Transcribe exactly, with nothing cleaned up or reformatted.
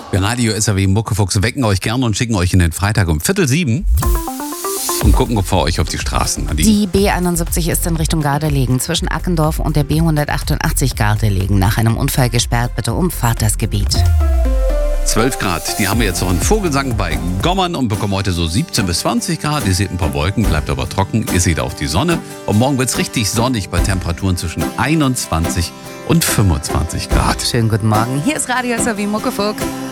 Wir Radio S R W Muckefuchs wecken euch gerne und schicken euch in den Freitag um Viertel sieben und gucken vor euch auf die Straßen. Die, die B einundsiebzig ist in Richtung Gardelegen zwischen Ackendorf und der B hundertachtundachtzig Gardelegen. Nach einem Unfall gesperrt, bitte umfahrt das Gebiet. zwölf Grad, die haben wir jetzt noch in Vogelsang bei Gommern und bekommen heute so siebzehn bis zwanzig Grad. Ihr seht ein paar Wolken, bleibt aber trocken. Ihr seht auch die Sonne. Und morgen wird es richtig sonnig bei Temperaturen zwischen einundzwanzig und fünfundzwanzig Grad. Schönen guten Morgen, hier ist Radio S R W Muckefuchs.